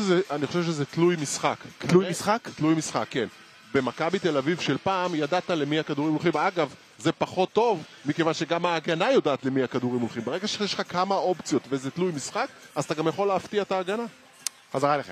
שזה תלוי משחק. תלוי משחק? תלוי משחק, כן. במכבי תל אביב של פעם ידעת למי הכדורים הולכים. אגב, זה פחות טוב, מכיוון שגם ההגנה יודעת למי הכדורים הולכים. ברגע שיש לך כמה אופציות וזה תלוי משחק, אז אתה גם יכול להפתיע את ההגנה. חזרה לכם.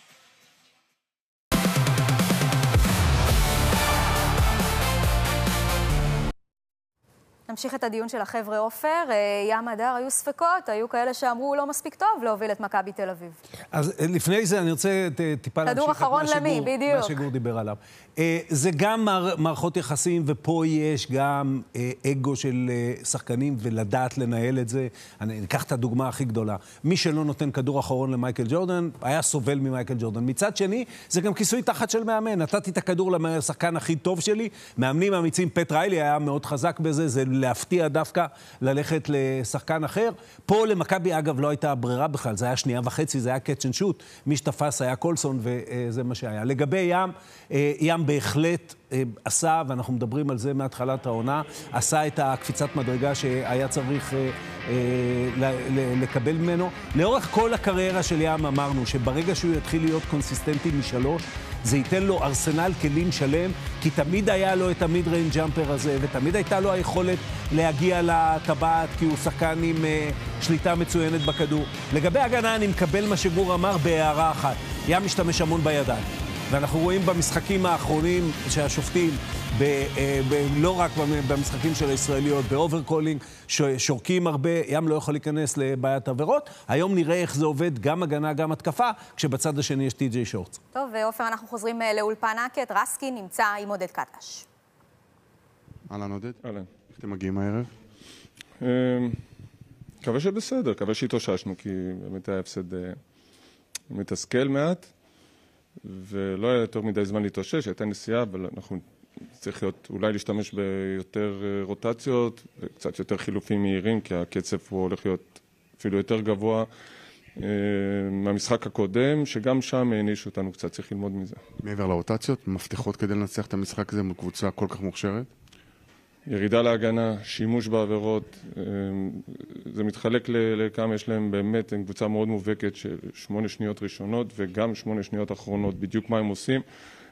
נמשיך את הדיון של החבר'ה עופר. ים הדר, היו ספקות, היו כאלה שאמרו לא מספיק טוב להוביל את מכבי תל אביב. אז לפני זה אני רוצה טיפה כדור אחרון למי, בדיוק. מה שגור דיבר עליו. זה גם מערכות יחסים, ופה יש גם אגו של שחקנים ולדעת לנהל את זה. אני אקח את הדוגמה הכי גדולה. מי שלא נותן כדור אחרון למייקל ג'ורדן, היה סובל ממייקל ג'ורדן. מצד שני, זה גם כיסוי תחת של מאמן. נתתי את הכדור לשחקן הכי טוב שלי. מאמנים אמיצים, פט ריילי היה מאוד חזק בזה, זה להפתיע דווקא ללכת לשחקן אחר. פה למכבי, אגב, לא הייתה ברירה בכלל. זה היה 2.5, זה היה catch and shoot. מי שתפס היה קולסון, וזה מה שהיה. לגבי ים בהחלט עשה, ואנחנו מדברים על זה מהתחלת העונה, עשה את הקפיצת מדרגה שהיה צריך לקבל ממנו. לאורך כל הקריירה של ים אמרנו שברגע שהוא יתחיל להיות קונסיסטנטי משלוש, זה ייתן לו ארסנל כלים שלם, כי תמיד היה לו את המיד-ריינג' ג'אמפר הזה, ותמיד הייתה לו היכולת להגיע לטבעת, כי הוא שחקן עם שליטה מצוינת בכדור. לגבי הגנה אני מקבל מה שגור אמר בהערה אחת. ים משתמש המון בידיים. ואנחנו רואים במשחקים האחרונים שהשופטים, לא רק במשחקים של הישראליות, באוברקולינג, שורקים הרבה, ים לא יכול להיכנס לבעיית עבירות. היום נראה איך זה עובד, גם הגנה, גם התקפה, כשבצד השני יש טי.ג'יי שורטס. טוב, ועופר, אנחנו חוזרים לאולפן הקט. רסקין נמצא עם עודד קטש. אהלן עודד. אהלן. איך אתם מגיעים הערב? מקווה שבסדר, מקווה שהתאוששנו, כי באמת היה הפסד מתסכל מעט. ולא היה יותר מדי זמן להתאושש, הייתה נסיעה, אבל אנחנו צריך אולי להשתמש ביותר רוטציות, וקצת יותר חילופים מהירים, כי הקצב הוא הולך להיות אפילו יותר גבוה מהמשחק הקודם, שגם שם העניש אותנו קצת, צריך ללמוד מזה. מעבר לרוטציות, מפתחות כדי לנצח את המשחק הזה מול קבוצה כל כך מוכשרת? ירידה להגנה, שימוש בעבירות, זה מתחלק לכמה יש להם באמת, הם קבוצה מאוד מובהקת של 8 שניות ראשונות וגם 8 שניות אחרונות, בדיוק מה הם עושים.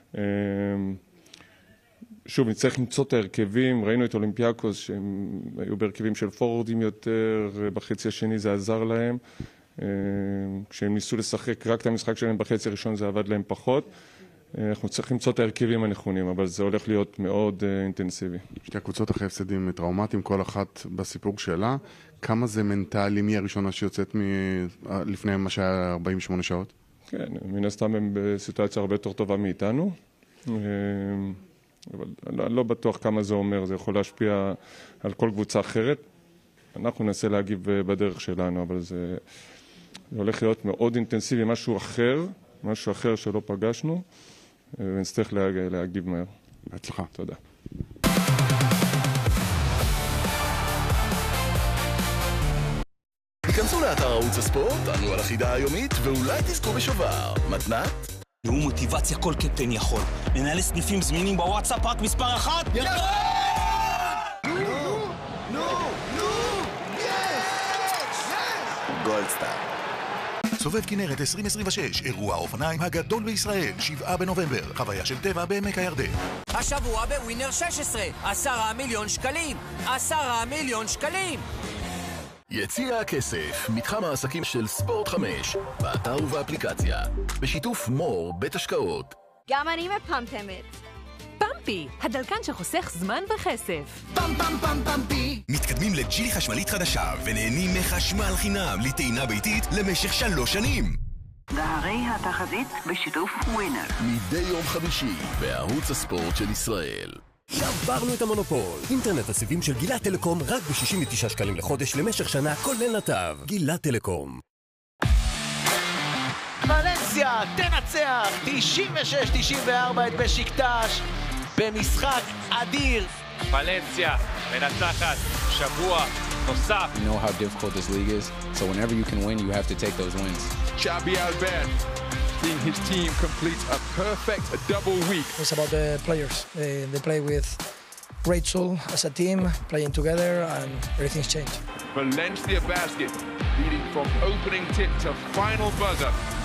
שוב, נצטרך למצוא את ההרכבים, ראינו את אולימפיאקוס שהם היו בהרכבים של פורורדים יותר, בחצי השני זה עזר להם, כשהם ניסו לשחק רק את המשחק שלהם בחצי הראשון זה עבד להם פחות. אנחנו צריכים למצוא את ההרכבים הנכונים, אבל זה הולך להיות מאוד אינטנסיבי. שתי הקבוצות אחרי הפסדים טראומטיים, כל אחת בסיפור שלה. כמה זה מנטלי, מי הראשונה שיוצאת לפני מה שהיה 48 שעות? כן, מן הסתם הם בסיטואציה הרבה יותר טובה מאיתנו. אבל אני לא בטוח כמה זה אומר, זה יכול להשפיע על כל קבוצה אחרת. אנחנו ננסה להגיב בדרך שלנו, אבל זה הולך להיות מאוד אינטנסיבי, משהו אחר שלא פגשנו. ונצטרך להגיב מהר. בהצלחה. תודה. היכנסו לאתר ערוץ הספורט, ענו על החידה היומית, ואולי תזכו בשובר. מתנת? נאום מוטיבציה כל קפטן יכול. לנהל סניפים זמינים בוואטסאפ רק מספר 1? ירד! גולדסטאר. סובב כנרת 2026, אירוע האופניים הגדול בישראל, 7 בנובמבר, חוויה של טבע בעמק הירדן. השבוע בווינר 16, 10 מיליון שקלים, 10 מיליון שקלים. יציע הכסף, מתחם העסקים של ספורט 5, באתר ובאפליקציה, בשיתוף מור בית השקעות. גם אני מפמפמת. פמפי, הדלקן שחוסך זמן וכסף. פם פם פם פמפי. מתקדמים לג'ילי חשמלית חדשה ונהנים מחשמל חינם לטעינה ביתית למשך 3 שנים. דהרי התחזית בשיתוף ווינר. מדי יום חמישי בערוץ הספורט של ישראל. שברנו את המונופול. אינטרנט הסיבים של גילת טלקום רק ב-69 שקלים לחודש למשך שנה כולל נתב. גילת טלקום. ולנסיה תנצח 96-94 את בשיקטש במשחק אדיר. ולנסיה מנצחת שבוע נוסף. You know how difficult this league is, so whenever you can win, you have to take those wins. Xabi Alben, seeing his team complete a perfect double week. It's about the players. They play with great soul as a team, playing together, and everything's changed. Valencia basket, leading from opening tip to final buzzer.